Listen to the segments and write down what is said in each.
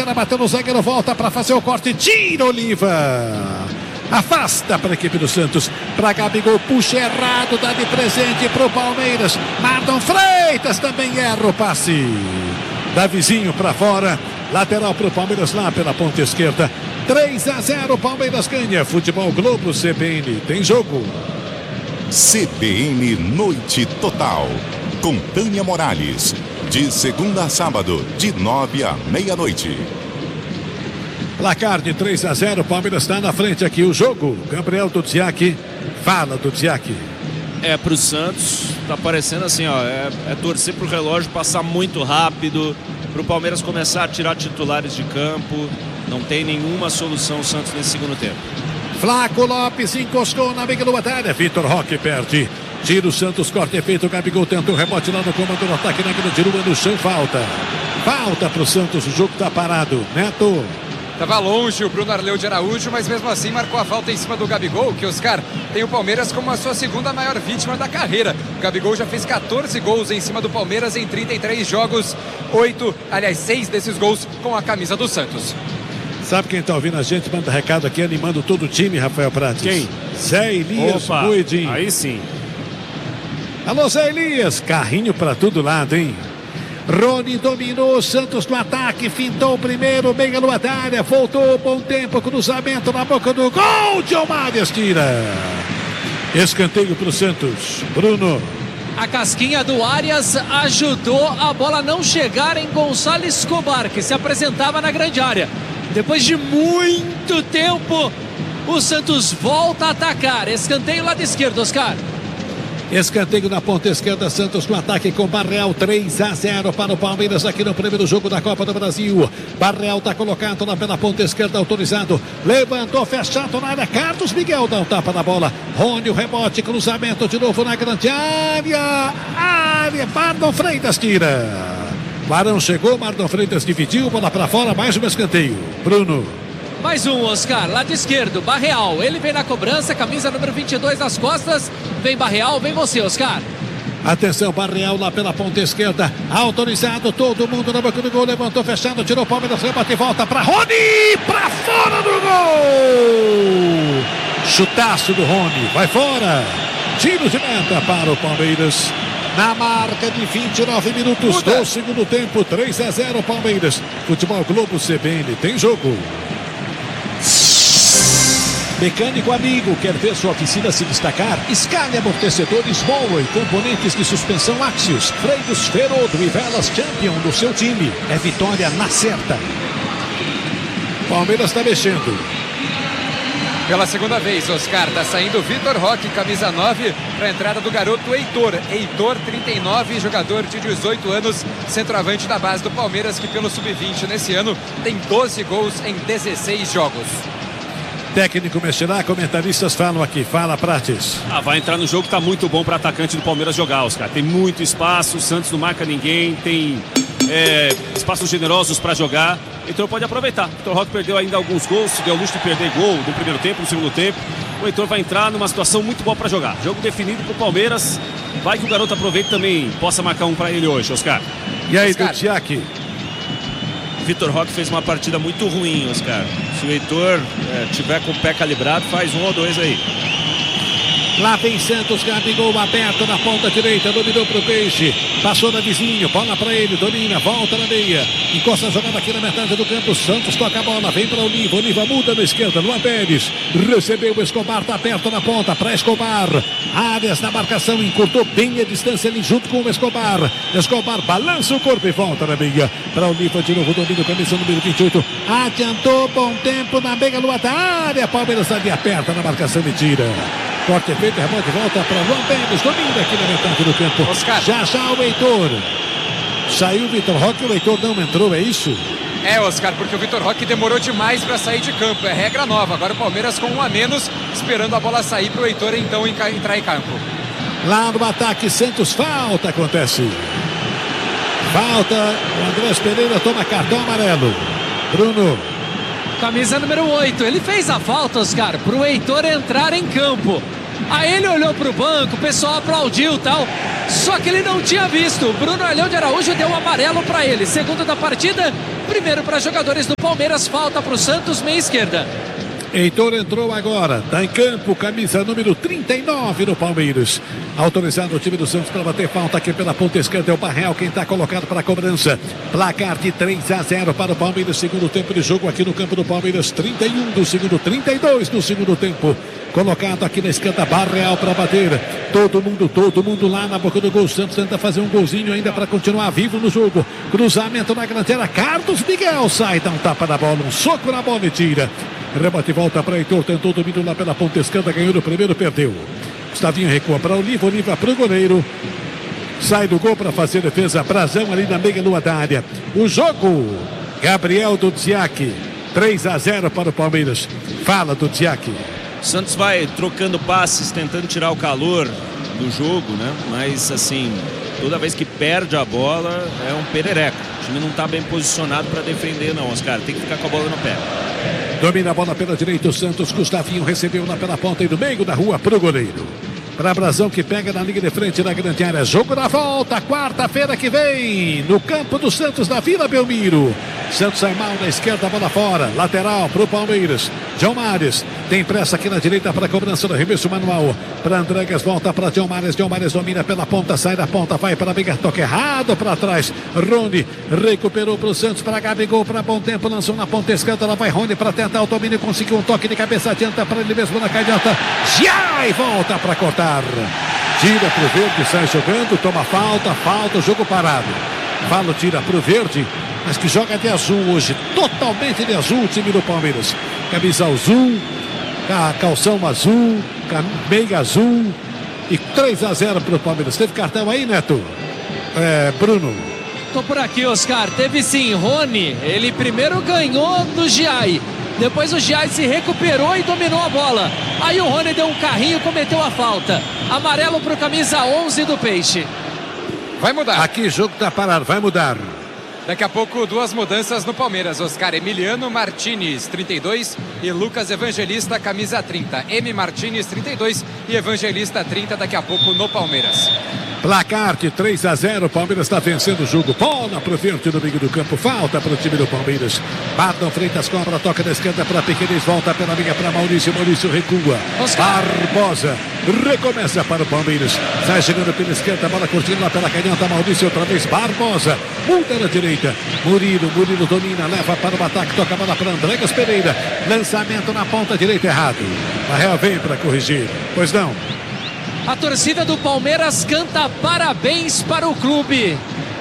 Oliveira bateu no zagueiro, volta para fazer o corte, tira Oliva. Afasta para a equipe do Santos. Para Gabigol, puxa errado, dá de presente para o Palmeiras. Marlon Freitas também erra o passe. Davizinho para fora. Lateral para o Palmeiras lá pela ponta esquerda. 3-0, Palmeiras ganha. Futebol Globo CBN. Tem jogo. CBN Noite Total. Com Tânia Morales. De segunda a sábado, de 9 à meia-noite. Placar de 3-0, Palmeiras está na frente aqui. O jogo, Gabriel Dudziak. Fala, Dudziak. Pro Santos, tá parecendo assim, ó. É torcer pro relógio passar muito rápido, pro Palmeiras começar a tirar titulares de campo. Não tem nenhuma solução o Santos nesse segundo tempo. Flaco Lopes encostou na meia do área. Vitor Roque perde. Tira o Santos, corte é feito. O Gabigol tentou o rebote lá no comando do ataque na grande rua, no chão, falta. Falta pro Santos, o jogo tá parado. Neto. Tava longe o Bruno Arleu de Araújo, mas mesmo assim marcou a falta em cima do Gabigol, que Oscar tem o Palmeiras como a sua segunda maior vítima da carreira. O Gabigol já fez 14 gols em cima do Palmeiras em 33 jogos, 6 desses gols com a camisa do Santos. Sabe quem tá ouvindo a gente? Manda recado aqui, animando todo o time, Rafael Prates. Quem? Zé Elias Buidin. Aí sim. Alô, Zé Elias. Carrinho pra todo lado, hein? Rony dominou, Santos no ataque, fintou o primeiro, meia lua da área, voltou, bom tempo, cruzamento na boca do gol, John Marias tira. Escanteio pro Santos, Bruno. A casquinha do Arias ajudou a bola não chegar em Gonçalo Escobar, que se apresentava na grande área. Depois de muito tempo, o Santos volta a atacar. Escanteio lado esquerdo, Oscar. Escanteio na ponta esquerda, Santos no ataque com Barreal, 3-0 para o Palmeiras aqui no primeiro jogo da Copa do Brasil. Barreal está colocado lá pela ponta esquerda, autorizado, levantou, fechado na área, Carlos Miguel dá um tapa na bola, Rony, o rebote, cruzamento de novo na grande área, Marlon Freitas tira. Barão chegou, Marlon Freitas dividiu, bola para fora, mais um escanteio. Bruno. Mais um, Oscar, lado esquerdo, Barreal, ele vem na cobrança, camisa número 22 nas costas, vem Barreal, vem você, Oscar. Atenção, Barreal lá pela ponta esquerda, autorizado, todo mundo na boca do gol, levantou, fechado, tirou o Palmeiras, rebate e volta para Rony, para fora do gol! Chutaço do Rony, vai fora, tiro de meta para o Palmeiras. Na marca de 29 minutos do segundo tempo, 3-0 Palmeiras. Futebol Globo CBN, tem jogo. Mecânico amigo, quer ver sua oficina se destacar? Escale amortecedores Mollway, componentes de suspensão Axios, freios Ferodo e velas Champion do seu time. É vitória na certa. Palmeiras está mexendo. Pela segunda vez, Oscar, tá saindo Vitor Roque, camisa 9, para a entrada do garoto Heitor. Heitor, 39, jogador de 18 anos, centroavante da base do Palmeiras, que pelo Sub-20 nesse ano tem 12 gols em 16 jogos. Técnico mexerá, comentaristas falam aqui. Fala, Prates. Vai entrar no jogo, tá muito bom para atacante do Palmeiras jogar, Oscar. Tem muito espaço, o Santos não marca ninguém, tem espaços generosos para jogar, então pode aproveitar. O Vitor Roque perdeu ainda alguns gols, se deu luxo de perder gol no primeiro tempo, no segundo tempo. O Heitor vai entrar numa situação muito boa para jogar. Jogo definido pro Palmeiras. Vai que o garoto aproveite também, possa marcar um para ele hoje, Oscar. E aí, Dudziak? Vitor Roque fez uma partida muito ruim, Oscar. Se o Heitor tiver com o pé calibrado, faz 1 ou 2 aí. Lá vem Santos, Gabigol aberto na ponta direita, dominou pro Peixe, passou na vizinho, bola pra ele, domina, volta na meia, encosta a jogada aqui na metade do campo, Santos toca a bola, vem pra Oliva, Oliva muda na esquerda, Luan Pérez, recebeu o Escobar, tá perto na ponta, pra Escobar, Arias na marcação, encurtou bem a distância ali junto com o Escobar, Escobar balança o corpo e volta na meia, pra Oliva de novo, domina, camisa número 28, adiantou, bom tempo na meia lua da área, Palmeiras ali aperta na marcação e tira. Corte feito, rebote, volta para Luan Pérez, domina aqui na metade do campo. Oscar. Já o Heitor. Saiu o Vitor Roque, o Heitor não entrou, é isso? Oscar, porque o Vitor Roque demorou demais para sair de campo, é regra nova. Agora o Palmeiras com 1 a menos, esperando a bola sair para o Heitor então entrar em campo. Lá no ataque, Santos, falta acontece. Falta, o Andrés Pereira toma cartão amarelo. Bruno. Camisa número 8, ele fez a falta, Oscar, pro Heitor entrar em campo. Aí ele olhou pro banco, o pessoal aplaudiu e tal, só que ele não tinha visto. O Bruno Arleu de Araújo deu um amarelo para ele. Segundo da partida, primeiro para jogadores do Palmeiras, falta para o Santos, meia esquerda. Heitor entrou agora, está em campo, camisa número 39 do Palmeiras. Autorizado o time do Santos para bater falta aqui pela ponta esquerda, é o Barreal quem está colocado para a cobrança. Placar de 3-0 para o Palmeiras, segundo tempo de jogo aqui no campo do Palmeiras, 31 do segundo, 32 do segundo tempo. Colocado aqui na esquerda, Barreal para bater. Todo mundo lá na boca do gol. Santos tenta fazer um golzinho ainda para continuar vivo no jogo. Cruzamento na grande área, Carlos Miguel sai, dá um tapa na bola, um soco na bola e tira. Rebate, volta para Heitor, tentou domínio lá pela ponta esquerda, ganhou no primeiro, perdeu. Gustavinho recua para Oliva para o goleiro. Sai do gol para fazer defesa, Brazão ali na meia lua da área. O jogo, Gabriel Dudziak, 3-0 para o Palmeiras. Fala, Dudziak. Santos vai trocando passes, tentando tirar o calor do jogo, né? Mas assim, toda vez que perde a bola é um perereco. O time não está bem posicionado para defender não, Oscar. Tem que ficar com a bola no pé. Domina a bola pela direita o Santos. Gustavinho recebeu lá pela ponta e no meio da rua pro goleiro. Para Brazão que pega na linha de frente na grande área. Jogo da volta, quarta-feira que vem, no campo do Santos, na Vila Belmiro. Santos sai mal na esquerda, bola fora. Lateral pro Palmeiras. João Mares tem pressa aqui na direita para a cobrança do arremesso manual. Para Andregas, volta para João Mares. João Mares domina pela ponta, sai da ponta, vai para a Biga, toque errado para trás. Rony recuperou para o Santos, para Gabigol, para Bom Tempo, lançou na ponta esquerda. Lá vai Rony para tentar o domínio, conseguiu um toque de cabeça, adianta para ele mesmo na canhota. Já e volta para cortar. Tira pro verde, sai jogando, toma falta, jogo parado. Valo tira pro verde, mas que joga de azul hoje, totalmente de azul o time do Palmeiras. Camisa azul, calção azul, meia azul e 3-0 pro Palmeiras. Teve cartão aí, Neto? Bruno. Tô por aqui, Oscar. Teve sim, Rony. Ele primeiro ganhou do Giai. Depois o Giai se recuperou e dominou a bola. Aí o Rony deu um carrinho e cometeu a falta. Amarelo pro camisa 11 do Peixe. Vai mudar. Aqui o jogo tá parado, vai mudar. Daqui a pouco, duas mudanças no Palmeiras. Oscar Emiliano Martínez, 32, e Lucas Evangelista, camisa 30. M. Martínez, 32, e Evangelista, 30, daqui a pouco no Palmeiras. Placar de 3-0, Palmeiras está vencendo o jogo. Bola pro verde no meio do campo, falta para o time do Palmeiras. Barton Freitas cobra, toca da esquerda para Piqueires, volta pela linha para Maurício recua. Oscar. Barbosa recomeça para o Palmeiras. Sai chegando pela esquerda, bola curtindo lá pela canhota, Maurício outra vez, Barbosa. Muda na direita, Murilo domina, leva para o ataque, toca a bola para Andregas Pereira. Lançamento na ponta direita errado. Barreal vem para corrigir, pois não. A torcida do Palmeiras canta parabéns para o clube.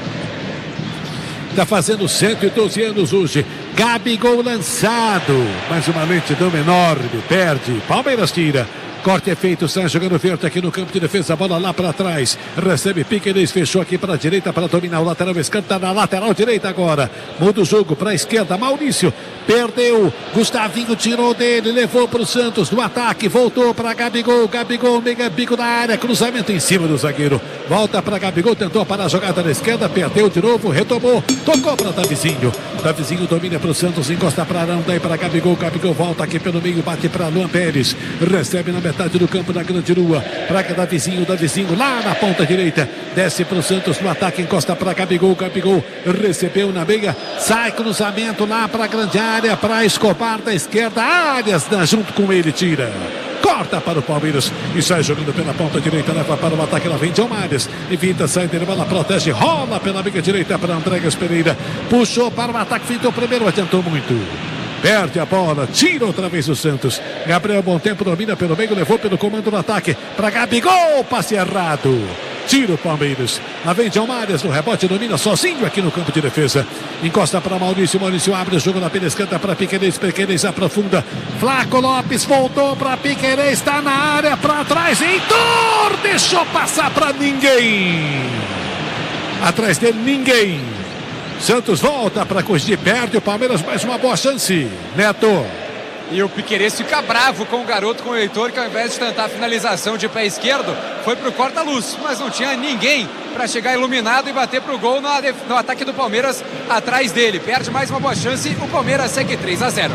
Está fazendo 112 anos hoje. Gabigol lançado. Mais uma lentidão enorme. Perde. Palmeiras tira. Corte é feito, sai jogando verde aqui no campo de defesa, a bola lá para trás, recebe Piqueires, fechou aqui para a direita para dominar o lateral esquerdo, tá na lateral direita agora, muda o jogo para a esquerda, Maurício, perdeu, Gustavinho tirou dele, levou para o Santos, no ataque, voltou para Gabigol, mega bico na área, cruzamento em cima do zagueiro, volta para Gabigol, tentou parar a jogada na esquerda, perdeu de novo, retomou, tocou para Davizinho domina para o Santos, encosta para Arão, daí para Gabigol volta aqui pelo meio, bate para Luan Pérez, recebe na metade do campo na grande rua, para Davizinho lá na ponta direita, desce para o Santos no ataque, encosta para Gabigol recebeu na meia, sai cruzamento lá para a grande área, para Escobar da esquerda, Arias junto com ele, tira. Corta para o Palmeiras e sai jogando pela ponta direita, leva para o ataque, ela vem de Almares, evita, sai dele, bola protege, rola pela meia direita para Andregas Pereira, puxou para o ataque, fintou primeiro, adiantou muito. Perde a bola, tira outra vez o Santos. Gabriel Bom Tempo domina pelo meio, levou pelo comando do ataque para Gabigol, passe errado. Tira o Palmeiras. Lá vem de Almares no rebote, domina sozinho aqui no campo de defesa. Encosta para Maurício abre o jogo na pela esquerda para Piqueires aprofunda. Flaco Lopes voltou para Piqueires, está na área, para trás, Heitor deixou passar para ninguém. Atrás dele ninguém. Santos volta para corrigir, perde o Palmeiras, mais uma boa chance. Neto. E o Piqueires fica bravo com o garoto, com o Heitor, que ao invés de tentar a finalização de pé esquerdo, foi pro corta-luz, mas não tinha ninguém para chegar iluminado e bater pro gol no ataque do Palmeiras atrás dele. Perde mais uma boa chance, o Palmeiras segue 3-0.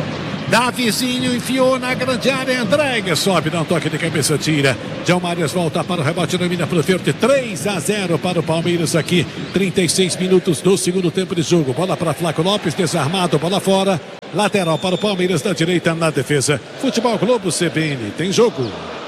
Davizinho enfiou na grande área, entrega, sobe, dá um toque de cabeça, tira. João Marias volta para o rebote, domina para o verde, 3-0 para o Palmeiras aqui, 36 minutos do segundo tempo de jogo. Bola para Flaco Lopes, desarmado, bola fora. Lateral para o Palmeiras, da direita na defesa. Futebol Globo CBN, tem jogo.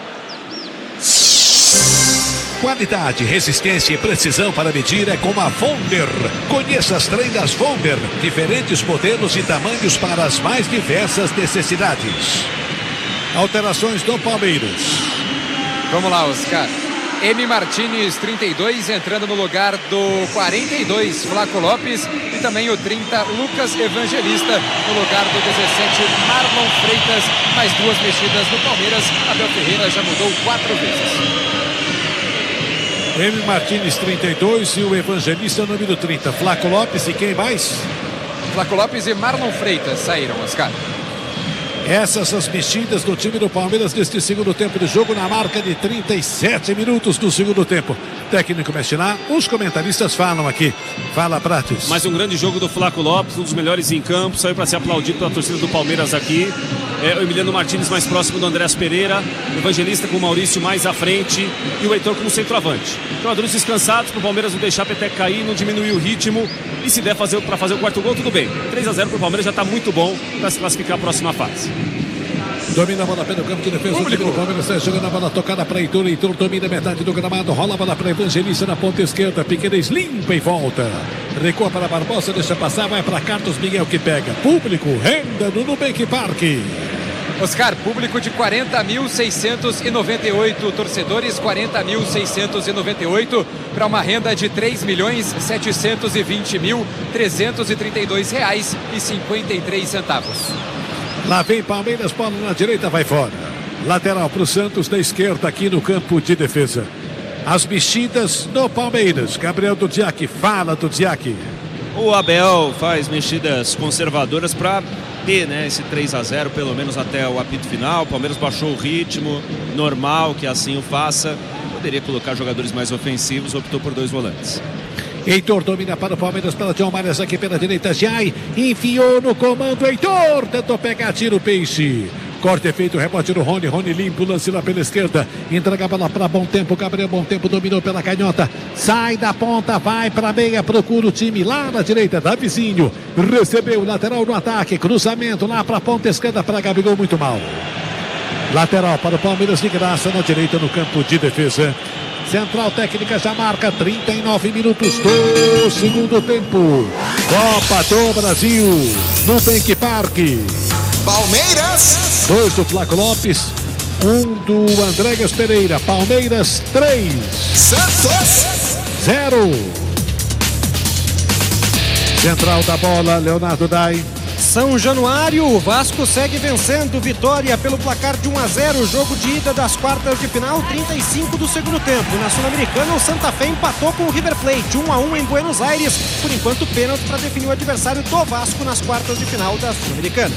Qualidade, resistência e precisão para medir é com a Vonder. Conheça as treinas Vonder. Diferentes modelos e tamanhos para as mais diversas necessidades. Alterações do Palmeiras. Vamos lá, Oscar. M. Martins, 32, entrando no lugar do 42, Flaco Lopes. E também o 30, Lucas Evangelista, no lugar do 17, Marlon Freitas. Mais duas mexidas no Palmeiras. Abel Ferreira já mudou 4 vezes. M. Martins, 32, e o Evangelista, número 30. Flaco Lopes e quem mais? Flaco Lopes e Marlon Freitas saíram, Oscar. Essas as mexidas do time do Palmeiras neste segundo tempo de jogo, na marca de 37 minutos do segundo tempo. Técnico mexe lá, os comentaristas falam aqui. Fala, Prates. Mais um grande jogo do Flaco Lopes, um dos melhores em campo, saiu para ser aplaudido pela torcida do Palmeiras aqui. O Emiliano Martins mais próximo do Andrés Pereira, o Evangelista com o Maurício mais à frente e o Heitor como centroavante. Jogadores descansados para o Palmeiras não deixar a peteca cair, não diminuir o ritmo, e se der para fazer o quarto gol, tudo bem. 3-0 para o Palmeiras já está muito bom para se classificar a próxima fase. Domina a bola pelo campo de defesa. O time do Palmeiras está jogando a bola tocada para Heitor. Heitor domina metade do gramado. Rola a bola para Evangelista na ponta esquerda. Piqueires limpa e volta. Recua para Barbosa, deixa passar. Vai para Carlos Miguel que pega. Público, renda no Nubank Parque. Oscar, público de 40.698 torcedores, 40.698 para uma renda de R$3.720.332,53. Lá vem Palmeiras, bola na direita, vai fora. Lateral para o Santos, da esquerda aqui no campo de defesa. As mexidas no Palmeiras. Gabriel Dudiak, fala Dudiak. O Abel faz mexidas conservadoras para ter, né, esse 3-0 pelo menos até o apito final. O Palmeiras baixou o ritmo, normal que assim o faça. Poderia colocar jogadores mais ofensivos, optou por 2 volantes. Heitor domina para o Palmeiras, para João Marias aqui pela direita. Jai enfiou no comando. Heitor tentou pegar, tira o peixe. Corte é feito, rebote do Rony. Rony limpo, lance lá pela esquerda. Entrega a bola para Bom Tempo. Gabriel Bom Tempo dominou pela canhota. Sai da ponta, vai para meia. Procura o time lá na direita. Davizinho recebeu lateral no ataque. Cruzamento lá para a ponta esquerda para Gabigol. Muito mal. Lateral para o Palmeiras de graça na direita no campo de defesa. Central técnica já marca 39 minutos do segundo tempo. Copa do Brasil no Nubank Parque. Palmeiras. 2 do Flaco Lopes, 1 do Andréas Pereira. Palmeiras 3. Santos 0. Central da bola, Leonardo Dai. São Januário, o Vasco segue vencendo, vitória pelo placar de 1-0, jogo de ida das quartas de final, 35 do segundo tempo. Na Sul-Americana, o Santa Fé empatou com o River Plate, 1-1 em Buenos Aires, por enquanto pênalti para definir o adversário do Vasco nas quartas de final da Sul-Americana.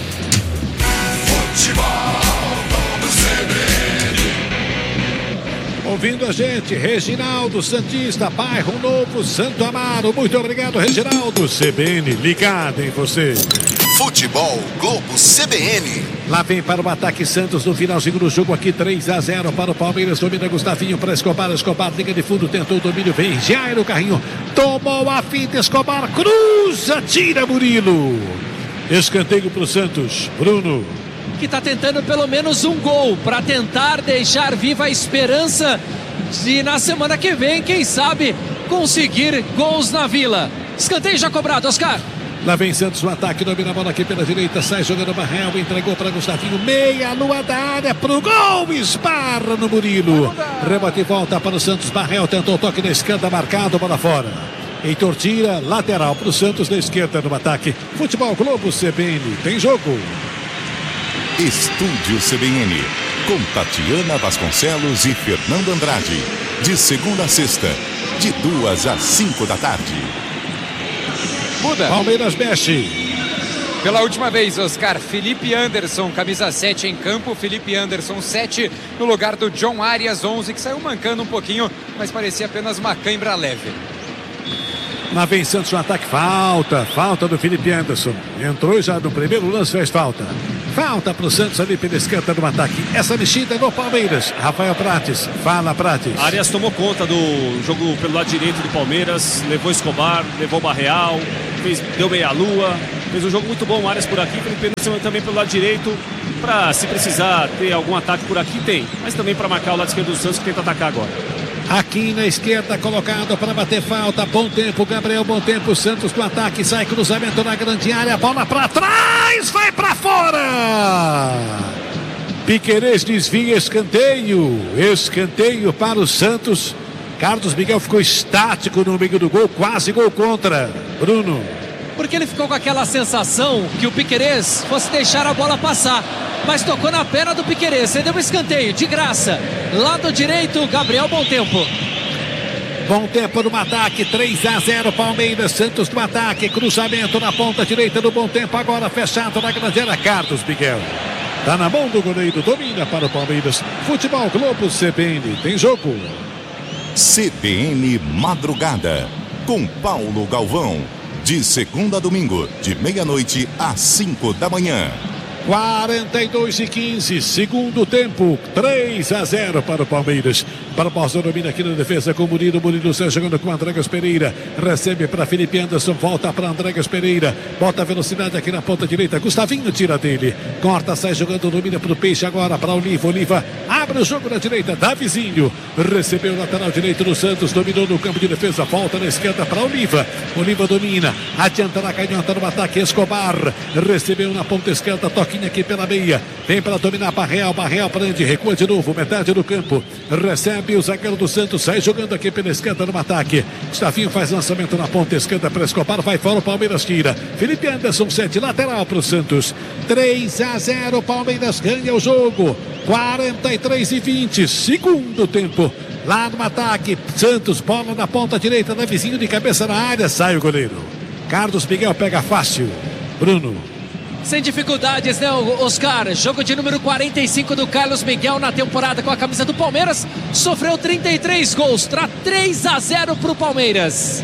Ouvindo a gente, Reginaldo Santista, bairro Novo, Santo Amaro. Muito obrigado, Reginaldo. CBN, ligado em você. Futebol Globo CBN. Lá vem para o ataque Santos no finalzinho do jogo aqui, 3-0 para o Palmeiras. Domina Gustavinho para Escobar. Escobar, liga de fundo, tentou o domínio, vem Jair no carrinho. Tomou a fita, Escobar, cruza, tira Murilo. Escanteio para o Santos, Bruno. Que está tentando pelo menos um gol para tentar deixar viva a esperança de na semana que vem, quem sabe, conseguir gols na Vila. Escanteio já cobrado, Oscar. Lá vem Santos no ataque, domina a bola aqui pela direita, sai jogando Barrel, entregou para Gustavinho, meia lua da área pro gol, esbarra no Murilo. Rebote e volta para o Santos, Barrel tentou o toque na esquerda, marcado, bola fora. Heitor tira, lateral para o Santos na esquerda no ataque. Futebol Globo CBN, tem jogo. Estúdio CBN, com Tatiana Vasconcelos e Fernando Andrade. De segunda a sexta, de 2 às 5 da tarde. Muda. Palmeiras mexe. Pela última vez, Oscar, Felipe Anderson, camisa 7 em campo. Felipe Anderson, 7, no lugar do John Arias, 11, que saiu mancando um pouquinho, mas parecia apenas uma cãibra leve. Lá vem Santos no ataque, falta do Felipe Anderson. Entrou já no primeiro lance, fez falta. Falta pro Santos ali pela esquerda do ataque. Essa mexida no Palmeiras. Rafael Prates, fala Prates. Arias tomou conta do jogo pelo lado direito do Palmeiras, levou Escobar, levou Barreal, deu meia-lua, fez um jogo muito bom. Arias por aqui, Felipe Anderson também pelo lado direito, para se precisar ter algum ataque por aqui, tem. Mas também para marcar o lado esquerdo do Santos, que tenta atacar agora. Aqui na esquerda, colocado para bater falta. Bom tempo, Gabriel, bom tempo. Santos do ataque, sai cruzamento na grande área. Bola para trás, vai para fora. Piquerez desvia, escanteio. Escanteio para o Santos. Carlos Miguel ficou estático no meio do gol, quase gol contra. Bruno. Porque ele ficou com aquela sensação que o Piquerez fosse deixar a bola passar. Mas tocou na perna do Piquerez, cedeu um escanteio, de graça. Lado direito, Gabriel, bom tempo. Bom tempo no ataque, 3-0 Palmeiras, Santos no ataque, cruzamento na ponta direita do bom tempo, agora fechado na grande área, Carlos Miguel. Tá na mão do goleiro, domina para o Palmeiras. Futebol Globo CBN, tem jogo. CBN Madrugada, com Paulo Galvão. De segunda a domingo, de meia-noite às 5 da manhã. 42-15, segundo tempo, 3-0 para o Palmeiras. Barbosa domina aqui na defesa com o Murilo. Murilo sai jogando com Andréas Pereira. Recebe para Felipe Anderson, volta para Andréas Pereira. Bota a velocidade aqui na ponta direita. Gustavinho tira dele. Corta, sai jogando, domina para o Peixe agora para Oliva. Oliva abre o jogo na direita. Davizinho recebeu o lateral direito do Santos. Dominou no campo de defesa. Volta na esquerda para Oliva. Oliva domina. Adianta na canhota no ataque. Escobar recebeu na ponta esquerda. Toquinha aqui pela meia. Vem para dominar Barreal. Barreal prende. Recua de novo. Metade do campo. Recebe o zagueiro do Santos, sai jogando aqui pela esquerda no ataque. Gustavinho faz lançamento na ponta esquerda para Escobar, vai fora, o Palmeiras tira. Felipe Anderson, 7, lateral para o Santos. 3-0, Palmeiras ganha o jogo. 43-20, segundo tempo. Lá no ataque, Santos, bola na ponta direita, da vizinho de cabeça na área, sai o goleiro. Carlos Miguel pega fácil. Bruno. Sem dificuldades, né, Oscar? Jogo de número 45 do Carlos Miguel na temporada com a camisa do Palmeiras. Sofreu 33 gols, 3-0 para o Palmeiras.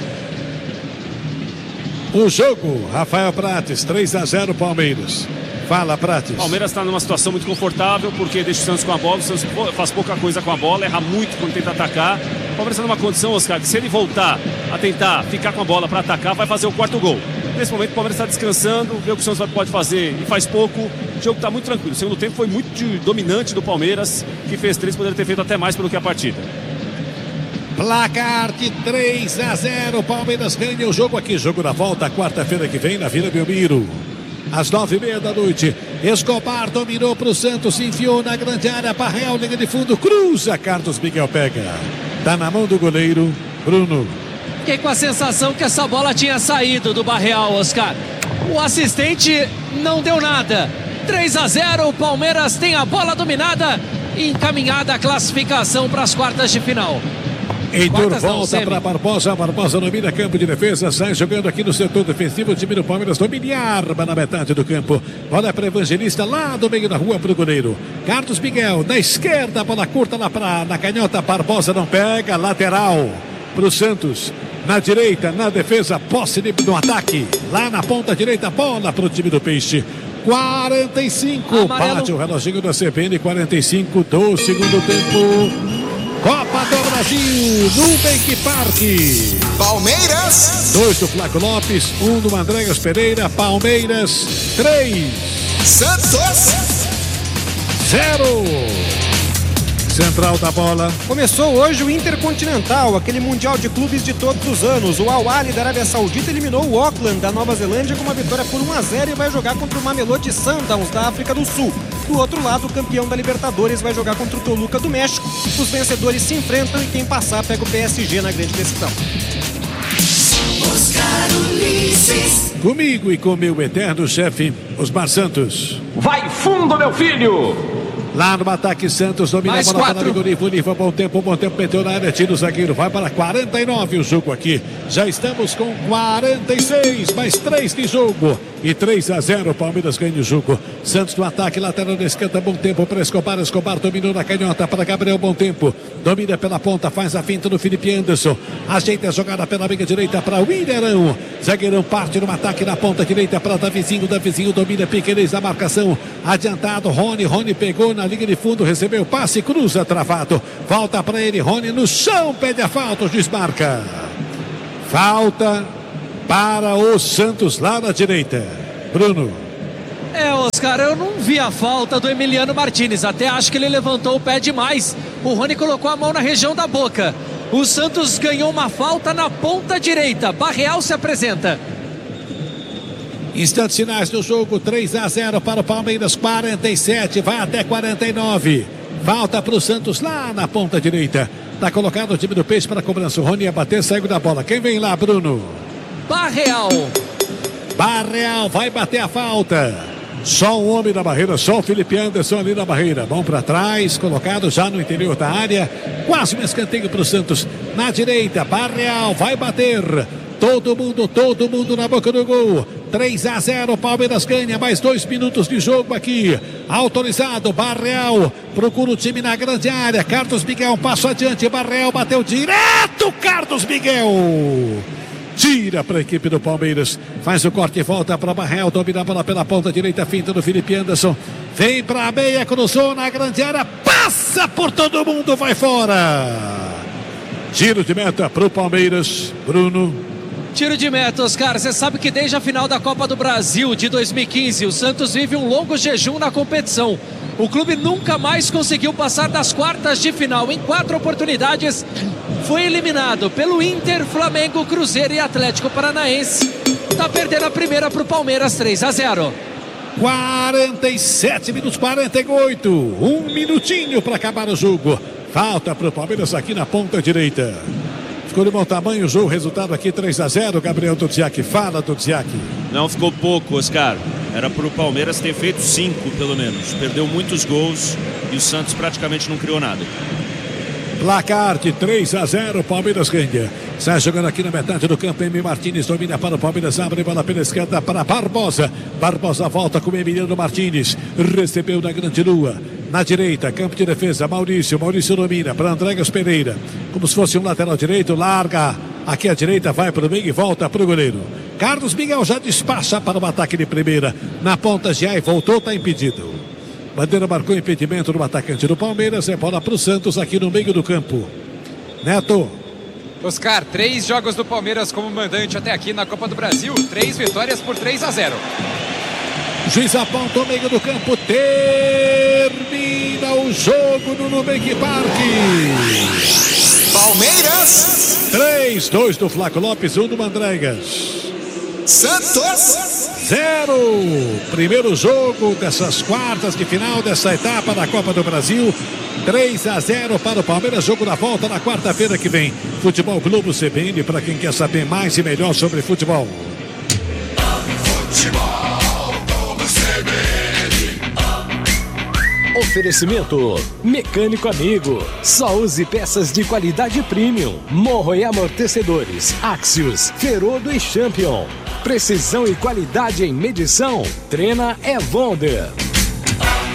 O jogo, Rafael Prates, 3-0 Palmeiras. Fala, Prates. O Palmeiras está numa situação muito confortável, porque deixa o Santos com a bola, o Santos faz pouca coisa com a bola, erra muito quando tenta atacar. O Palmeiras está numa condição, Oscar, que se ele voltar a tentar ficar com a bola para atacar, vai fazer o quarto gol. Nesse momento o Palmeiras está descansando, vê o que o Santos pode fazer e faz pouco. O jogo está muito tranquilo. O segundo tempo foi muito dominante do Palmeiras, que fez 3, poderia ter feito até mais pelo que a partida. Placar de 3-0, Palmeiras ganha o jogo aqui. Jogo da volta, quarta-feira que vem na Vila Belmiro. Às 9h30 da noite, Escobar dominou para o Santos, se enfiou na grande área, Barreal, linha de fundo, cruza, Carlos Miguel pega. Tá na mão do goleiro, Bruno. Fiquei com a sensação que essa bola tinha saído do Barreal, Oscar. O assistente não deu nada. 3-0, o Palmeiras tem a bola dominada e encaminhada a classificação para as quartas de final. Heitor volta para Barbosa. Barbosa domina campo de defesa. Sai jogando aqui no setor defensivo. O time do Palmeiras domina e arma na metade do campo. Bola para Evangelista lá do meio da rua para o goleiro. Carlos Miguel na esquerda. Bola curta na canhota. Barbosa não pega. Lateral para o Santos. Na direita, na defesa. Posse no ataque. Lá na ponta direita. Bola para o time do Peixe. 45. Bate o reloginho da CBN. 45 do segundo tempo. Copa do Brasil, Nubank Park. Palmeiras. 2 do Flaco Lopes, 1 do Andréas Pereira. Palmeiras, 3. Santos. 0. Central da bola. Começou hoje o Intercontinental, aquele mundial de clubes de todos os anos. O Al Ahly da Arábia Saudita eliminou o Auckland da Nova Zelândia com uma vitória por 1-0 e vai jogar contra o Mamelodi Sundowns da África do Sul. Do outro lado, o campeão da Libertadores vai jogar contra o Toluca do México. Os vencedores se enfrentam e quem passar pega o PSG na grande decisão. Comigo e com meu eterno chefe, Osmar Santos. Vai fundo, meu filho! Lá no ataque, Santos domina a bola para o Oliva, bom tempo, meteu na área, tira o zagueiro, vai para 49 o jogo aqui. Já estamos com 46, mais 3 de jogo. E 3-0, Palmeiras ganha o jogo. Santos no ataque, lateral da esquerda, bom tempo para Escobar. Escobar dominou na canhota para Gabriel, bom tempo. Domina pela ponta, faz a finta do Felipe Anderson. Ajeita a jogada pela meia direita para o Willian. Zagueirão parte no ataque na ponta direita para Davizinho. Davizinho domina Piquerez na marcação. Adiantado, Rony pegou na linha de fundo, recebeu passe, cruza, travado. Volta para ele, Rony no chão, pede a falta, o juiz marca. Falta para o Santos lá na direita. Bruno. Oscar, eu não vi a falta do Emiliano Martínez. Até acho que ele levantou o pé demais. O Rony colocou a mão na região da boca. O Santos ganhou uma falta na ponta direita. Barreal se apresenta. Instantes finais do jogo, 3-0 para o Palmeiras, 47, vai até 49. Falta para o Santos lá na ponta direita. Está colocado o time do Peixe para a cobrança. O Rony ia bater, saiu da bola. Quem vem lá, Bruno? Barreal vai bater a falta. Só um homem na barreira, só o Felipe Anderson ali na barreira. Mão para trás, colocado já no interior da área. Quase um escanteio para o Santos. Na direita, Barreal vai bater. Todo mundo na boca do gol. 3-0, Palmeiras ganha. Mais 2 minutos de jogo aqui. Autorizado, Barreal procura o time na grande área. Carlos Miguel, um passo adiante. Barreal bateu direto. Carlos Miguel tira para a equipe do Palmeiras. Faz o corte e volta para Barreal. Domina a bola pela ponta direita. Finta do Felipe Anderson. Vem para a meia, cruzou na grande área. Passa por todo mundo, vai fora. Tiro de meta para o Palmeiras. Bruno. Tiro de meta, Oscar. Você sabe que desde a final da Copa do Brasil de 2015, o Santos vive um longo jejum na competição. O clube nunca mais conseguiu passar das quartas de final. Em 4 oportunidades, foi eliminado pelo Inter, Flamengo, Cruzeiro e Atlético Paranaense. Está perdendo a primeira para o Palmeiras, 3-0. 47 minutos, 48. Um minutinho para acabar o jogo. Falta para o Palmeiras aqui na ponta direita. Ficou de bom tamanho o jogo, resultado aqui 3-0. Gabriel Dudziak, fala, Dudziak. Não ficou pouco, Oscar. Era para o Palmeiras ter feito 5, pelo menos. Perdeu muitos gols e o Santos praticamente não criou nada. Placar de 3-0, Palmeiras ganha. Sai jogando aqui na metade do campo. M. Martínez domina para o Palmeiras, abre bola pela esquerda para Barbosa. Barbosa volta com o Emiliano Martínez. Recebeu na grande lua. Na direita, campo de defesa, Maurício domina para Andréas Pereira. Como se fosse um lateral direito, larga. Aqui à direita, vai para o meio e volta para o goleiro. Carlos Miguel já despacha para o ataque de primeira. Na ponta, Giai voltou, está impedido. Bandeira marcou impedimento no atacante do Palmeiras. É bola para o Santos aqui no meio do campo. Neto. Oscar, 3 jogos do Palmeiras como mandante até aqui na Copa do Brasil. 3 vitórias por 3-0. Juiz aponta o meio do campo. Termina o jogo no Nubank Park. Palmeiras 3-2 do Flaco Lopes, 1 do Mandregas. Santos 0. Primeiro jogo dessas quartas de final dessa etapa da Copa do Brasil. 3-0 para o Palmeiras. Jogo da volta na quarta-feira que vem. Futebol Globo CBN para quem quer saber mais e melhor sobre futebol. Oferecimento Mecânico Amigo. Só use peças de qualidade premium. Morro e amortecedores Axios, Ferodo e Champion. Precisão e qualidade em medição. Trena é Wonder.